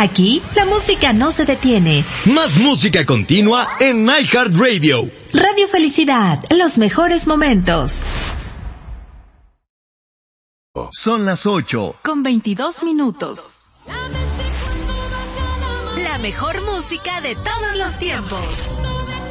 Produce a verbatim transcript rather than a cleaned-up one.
Aquí, la música no se detiene. Más música continua en iHeartRadio. Radio Felicidad, los mejores momentos. Son las ocho. Con veintidós minutos. La mejor música de todos los tiempos.